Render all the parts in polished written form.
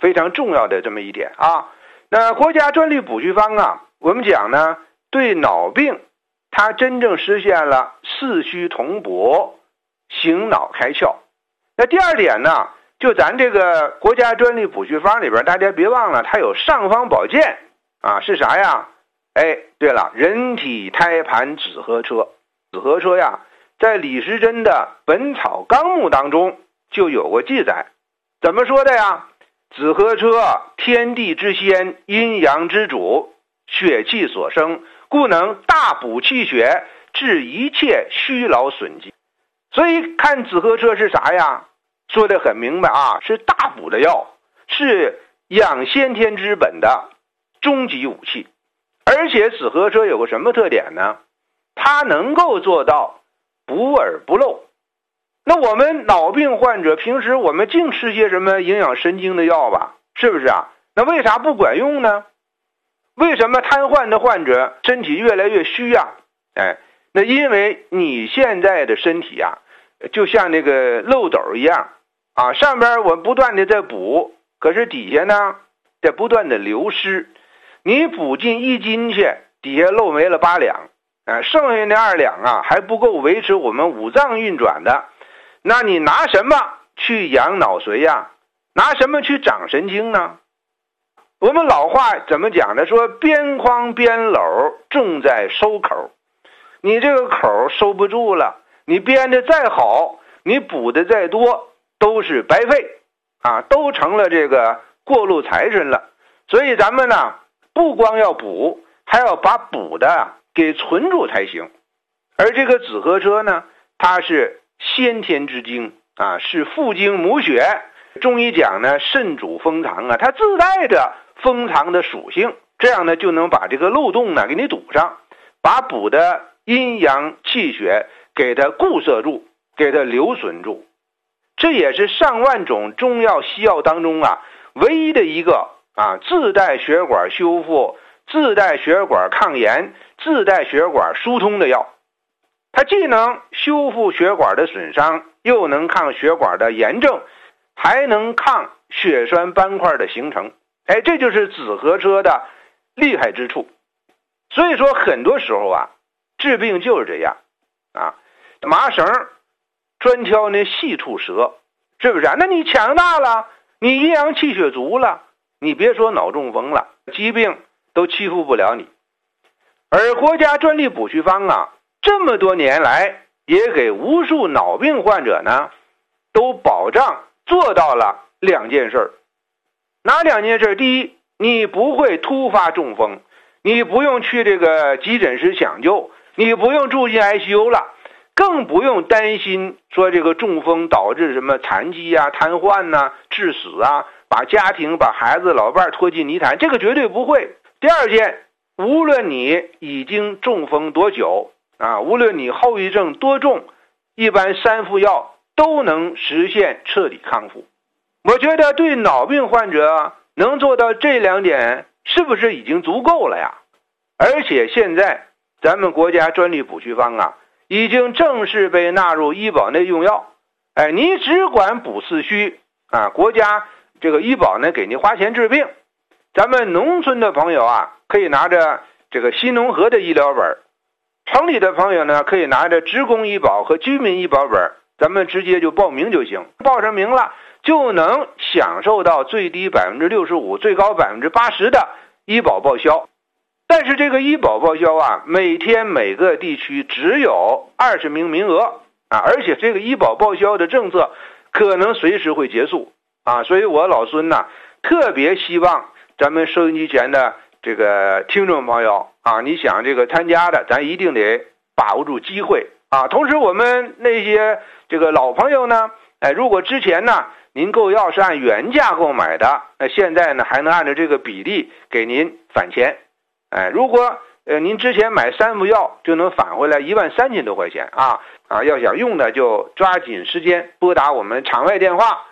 非常重要的这么一点啊。那国家专利补虚方啊，我们讲呢，对脑病它真正实现了四虚同补，醒脑开窍。那第二点呢，就咱这个国家专利补虚方里边，大家别忘了它有尚方宝剑啊，是啥呀？哎，对了，人体胎盘紫河车。紫河车呀，在李时珍的《本草纲目》当中就有过记载。怎么说的呀？紫河车，天地之先，阴阳之主，血气所生，故能大补气血，治一切虚劳损疾。所以看紫河车是啥呀？说得很明白啊，是大补的药，是养先天之本的终极武器。而且紫河车有个什么特点呢？它能够做到补而不漏。那我们脑病患者平时我们净吃些什么营养神经的药吧，是不是啊？那为啥不管用呢？为什么瘫痪的患者身体越来越虚啊？哎，那因为你现在的身体啊，就像那个漏斗一样啊，上边我不断的在补，可是底下呢在不断的流失。你补进1斤去，底下漏没了8两，剩下那2两啊还不够维持我们五脏运转的。那你拿什么去养脑髓呀？拿什么去长神经呢？我们老话怎么讲的？说边框边篓重在收口。你这个口收不住了，你编的再好，你补的再多，都是白费啊，都成了这个过路财神了。所以咱们呢，不光要补，还要把补的给存住才行。而这个紫河车呢，它是先天之精啊，是父精母血。中医讲呢，肾主封藏啊，它自带着封藏的属性，这样呢就能把这个漏洞呢给你堵上，把补的阴阳气血给它固摄住，给它留存住。这也是上万种中药西药当中啊唯一的一个啊自带血管修复、自带血管抗炎、自带血管疏通的药。它既能修复血管的损伤，又能抗血管的炎症，还能抗血栓斑块的形成。哎，这就是紫河车的厉害之处。所以说很多时候啊，治病就是这样啊，麻绳专挑那细处折，是不是啊？那你强大了，你阴阳气血足了，你别说脑中风了，疾病都欺负不了你。而国家专利补虚方啊，这么多年来也给无数脑病患者呢都保障做到了2件事。哪2件事？第一，你不会突发中风，你不用去这个急诊室抢救，你不用住进 ICU 了，更不用担心说这个中风导致什么残疾啊、瘫痪啊、致死啊，把家庭、把孩子、老伴拖进泥潭，这个绝对不会。第2件，无论你已经中风多久啊，无论你后遗症多重，一般3副药都能实现彻底康复。我觉得对脑病患者能做到这2点，是不是已经足够了呀？而且现在咱们国家专利补虚方啊，已经正式被纳入医保内用药。哎，你只管补四虚啊，国家这个医保呢给你花钱治病。咱们农村的朋友啊，可以拿着这个新农合的医疗本，城里的朋友呢可以拿着职工医保和居民医保本，咱们直接就报名就行。报上名了，就能享受到最低 65%、最高 80% 的医保报销。但是这个医保报销啊，每天每个地区只有20名名额啊，而且这个医保报销的政策可能随时会结束啊，所以我老孙呢特别希望咱们收音机前的这个听众朋友啊，你想这个参加的，咱一定得把握住机会啊。同时我们那些这个老朋友呢，如果之前呢您购药是按原价购买的，那现在呢还能按照这个比例给您返钱。如果您之前买3副药就能返回来13000多块钱啊！要想用的就抓紧时间拨打我们场外电话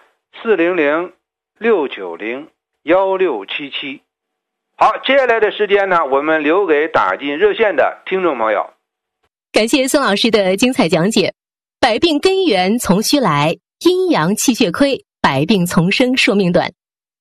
400-690-1677。好，接下来的时间呢，我们留给打进热线的听众朋友。 感谢孙老师的精彩讲解。百病根源从虚来，阴阳气血亏，百病丛生说命短。